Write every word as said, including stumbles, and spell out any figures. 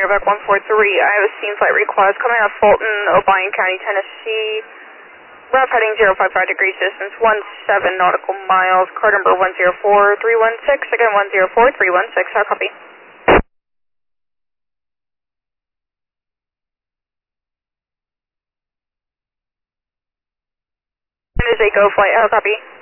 Quebec one four three. I have a scene flight request coming out of Fulton, O'Brien County, Tennessee. Rough heading zero five five degrees, distance one seven nautical miles, car number one zero four three one six, again one zero four three one six, how copy? It is a go flight, how copy?